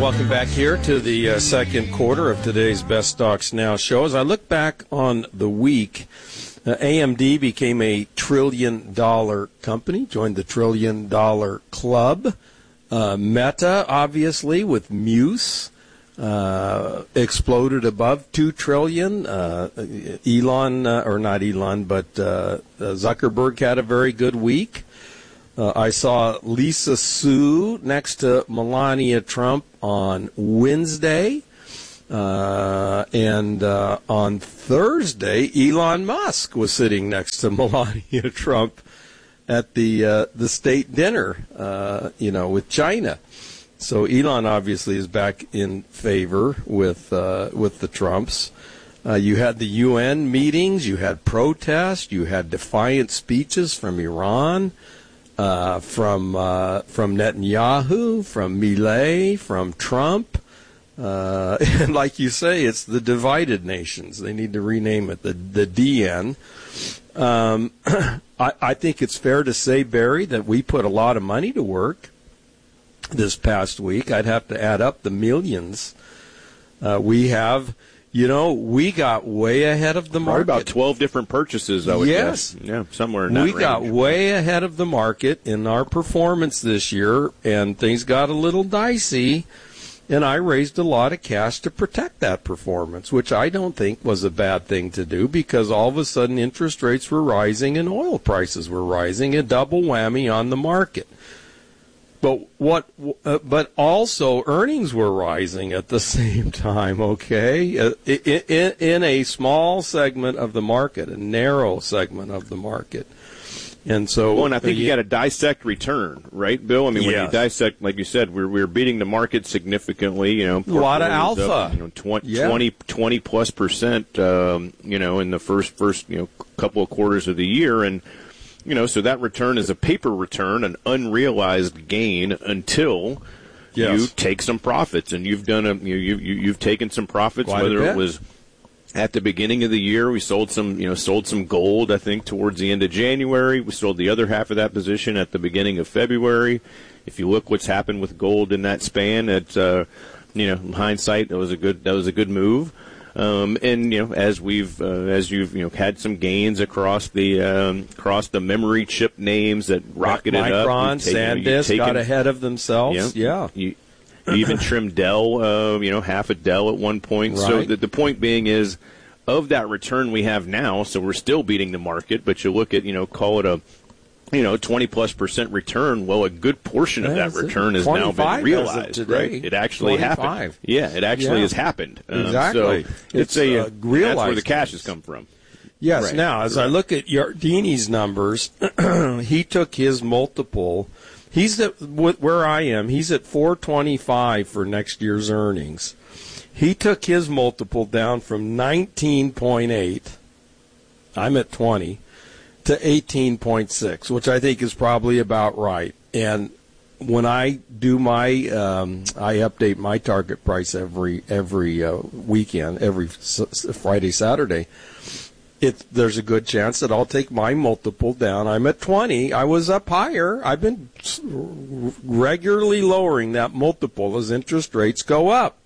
welcome back here to the second quarter of today's Best Stocks Now show. As I look back on the week, AMD became a $1 trillion company, joined the $1 trillion club. Meta, obviously, with Muse, exploded above $2 trillion. Zuckerberg had a very good week. I saw Lisa Su next to Melania Trump on Wednesday. And on Thursday, Elon Musk was sitting next to Melania Trump at the state dinner, with China. So Elon obviously is back in favor with the Trumps. You had the UN meetings, you had protests, you had defiant speeches from Iran. From Netanyahu, from Milei, from Trump. And like you say, it's the divided nations. They need to rename it the DN. I think it's fair to say, Barry, that we put a lot of money to work this past week. I'd have to add up the millions. We got way ahead of the market. Probably about 12 different purchases, I would guess. Yeah, somewhere in that range. We got way ahead of the market in our performance this year, and things got a little dicey, and I raised a lot of cash to protect that performance, which I don't think was a bad thing to do, because all of a sudden interest rates were rising and oil prices were rising, a double whammy on the market. But also earnings were rising at the same time, okay? In a small segment of the market, a narrow segment of the market. And so, well, and I think you got to dissect return, right, Bill? I mean, when you dissect, like you said, we're beating the market significantly. A lot of alpha. Up, 20 plus percent. In the first couple of quarters of the year, and so that return is a paper return, an unrealized gain until you take some profits, and you've done you've taken some profits. Whether it was at the beginning of the year, we sold some gold, I think, towards the end of January. We sold the other half of that position at the beginning of February. If you look what's happened with gold in that span, in hindsight, that was a good move. As you've had some gains across the memory chip names that rocketed up. Micron, SanDisk got ahead of themselves. You even trimmed Dell, half a Dell at one point. Right. So the point being is, of that return we have now, so we're still beating the market, but you look at, call it a 20+% return. Well, a good portion of that return has now been realized. Right? It actually happened. Yeah, it actually has happened. Exactly. So it's realized. That's where the cash has come from. Yes. Right. Now, as I look at Yardini's numbers, he took his multiple. He's at where I am. He's at 425 for next year's earnings. He took his multiple down from 19.8. I'm at 20. To 18.6, which I think is probably about right. And when I do I update my target price every weekend, every Friday, Saturday. There's a good chance that I'll take my multiple down. I'm at 20. I was up higher. I've been regularly lowering that multiple as interest rates go up.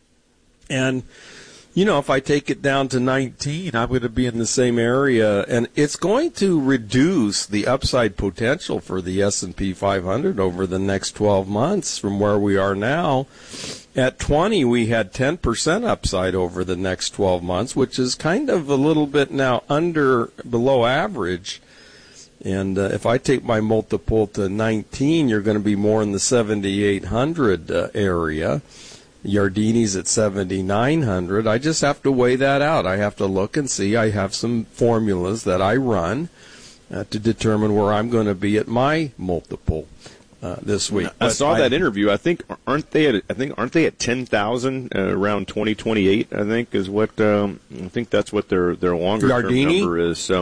And if I take it down to 19, I'm going to be in the same area, and it's going to reduce the upside potential for the S&P 500 over the next 12 months from where we are now. At 20, we had 10% upside over the next 12 months, which is kind of a little bit now below average. And if I take my multiple to 19, you're going to be more in the 7,800 area. Yardini's at 7,900. I just have to weigh that out. I have to look and see. I have some formulas that I run to determine where I'm going to be at my multiple this week. I saw that interview. I think aren't they at 10,000 around 2028? I think is what I think that's what their longer term number is. So.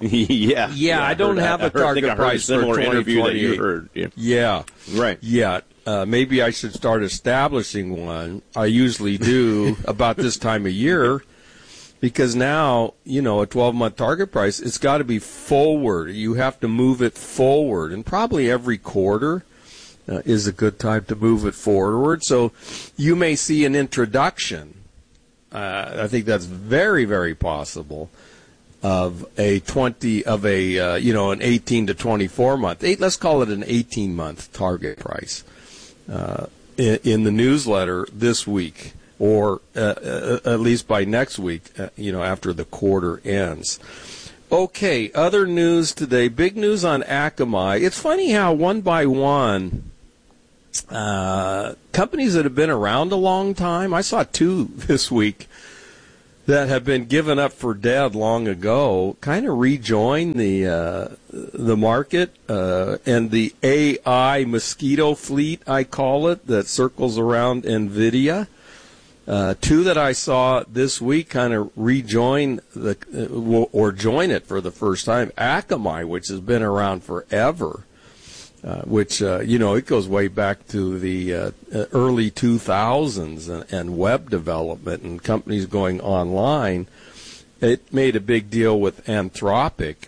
Yeah. I don't have a target price for 2028. That you heard. Yeah. Right. Yeah. Maybe I should start establishing one. I usually do about this time of year, because now, a 12-month target price, it's got to be forward. You have to move it forward, and probably every quarter. is a good time to move it forward. So you may see an introduction. I think that's very, very possible of an 18 to 24 month. Let's call it an 18-month target price in the newsletter this week, or at least by next week. After the quarter ends. Okay, other news today. Big news on Akamai. It's funny how one by one, companies that have been around a long time, I saw two this week that have been given up for dead long ago, kind of rejoin the market, and the AI mosquito fleet, I call it, that circles around NVIDIA. Two that I saw this week kind of rejoin or join it for the first time. Akamai, which has been around forever, which it goes way back to the early 2000s and web development and companies going online. It made a big deal with Anthropic,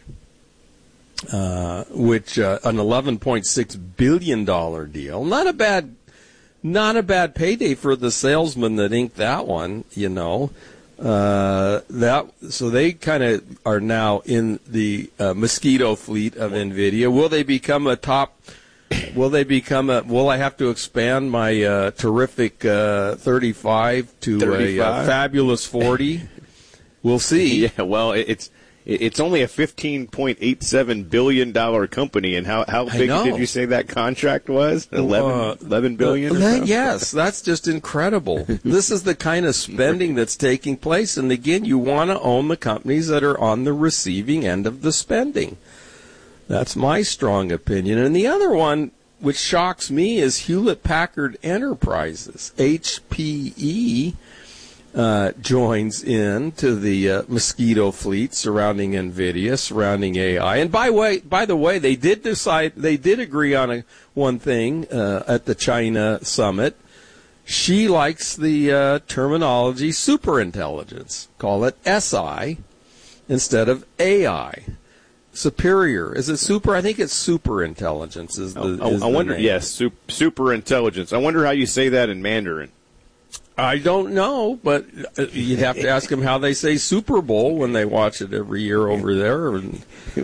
which an $11.6 billion deal. Not a bad payday for the salesman that inked that one, so they kind of are now in the mosquito fleet of NVIDIA. Will they become a top? Will I have to expand my terrific 35 to a fabulous 40? We'll see. Yeah, well, it's only a $15.87 billion company, and how big did you say that contract was? 11 billion? Yes, that's just incredible. This is the kind of spending that's taking place, and again, you want to own the companies that are on the receiving end of the spending. That's my strong opinion. And the other one, which shocks me, is Hewlett-Packard Enterprises, HPE. Joins in to the mosquito fleet surrounding NVIDIA, surrounding AI. And by the way, they did agree on one thing at the China summit. She likes the terminology superintelligence. Call it SI instead of AI. Superior. Is it super? I think it's superintelligence. I wonder. Name. Yes, superintelligence. I wonder how you say that in Mandarin. I don't know, but you'd have to ask them how they say Super Bowl when they watch it every year over there. And,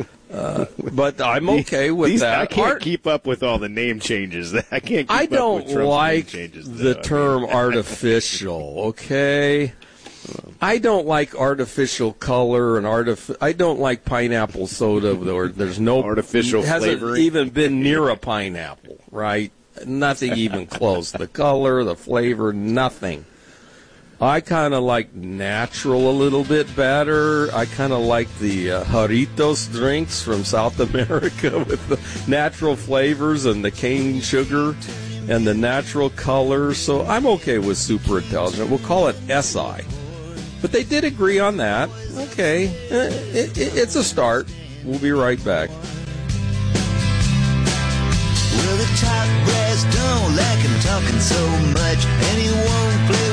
but I'm okay with that. I can't keep up with all the name changes. I can't keep I up don't with Trump's like name changes, the term artificial, okay? I don't like artificial color and I don't like pineapple soda where there's no artificial hasn't flavoring. Even been near a pineapple, right? Nothing even close. The color, the flavor, nothing. I kind of like natural a little bit better. I kind of like the Jarritos drinks from South America with the natural flavors and the cane sugar and the natural colors. So I'm okay with super intelligent. We'll call it SI. But they did agree on that. Okay. It's a start. We'll be right back. Well, the top brass don't like him talking so much, and he won't play.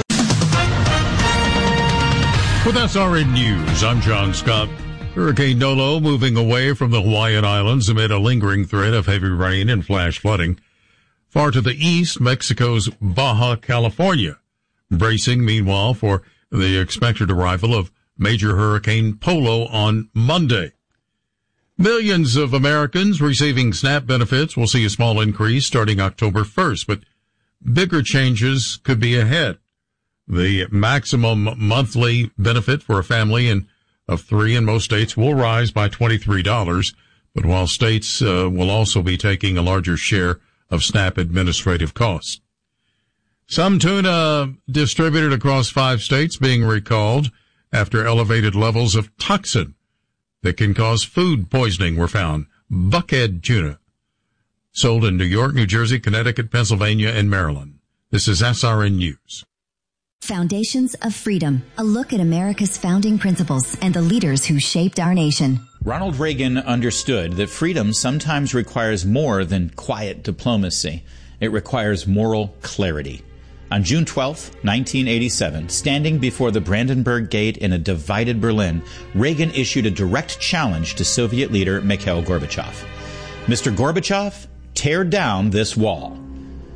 With SRN News, I'm John Scott. Hurricane Nolo moving away from the Hawaiian Islands amid a lingering threat of heavy rain and flash flooding. Far to the east, Mexico's Baja California, bracing, meanwhile, for the expected arrival of major Hurricane Polo on Monday. Millions of Americans receiving SNAP benefits will see a small increase starting October 1st, but bigger changes could be ahead. The maximum monthly benefit for a family of three in most states will rise by $23, but while states will also be taking a larger share of SNAP administrative costs. Some tuna distributed across 5 states being recalled after elevated levels of toxin that can cause food poisoning were found. Buckhead tuna. Sold in New York, New Jersey, Connecticut, Pennsylvania, and Maryland. This is SRN News. Foundations of Freedom. A look at America's founding principles and the leaders who shaped our nation. Ronald Reagan understood that freedom sometimes requires more than quiet diplomacy. It requires moral clarity. On June 12, 1987, standing before the Brandenburg Gate in a divided Berlin, Reagan issued a direct challenge to Soviet leader Mikhail Gorbachev. Mr. Gorbachev, tear down this wall.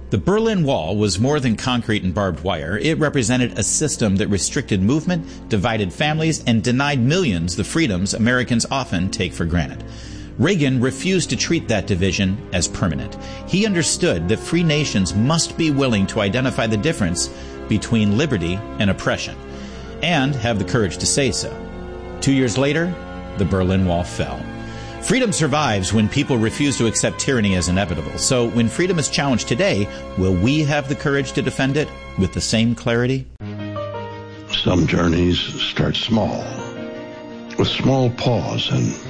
The Berlin Wall was more than concrete and barbed wire. It represented a system that restricted movement, divided families, and denied millions the freedoms Americans often take for granted. Reagan refused to treat that division as permanent. He understood that free nations must be willing to identify the difference between liberty and oppression, and have the courage to say so. 2 years later, the Berlin Wall fell. Freedom survives when people refuse to accept tyranny as inevitable. So when freedom is challenged today, will we have the courage to defend it with the same clarity? Some journeys start small, with small pause and